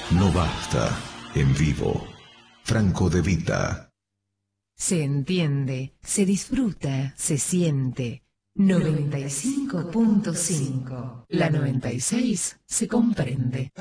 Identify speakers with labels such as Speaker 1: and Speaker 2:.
Speaker 1: No basta, en vivo. Franco De Vita.
Speaker 2: Se entiende, se disfruta, se siente. 95.5. La 96 se comprende.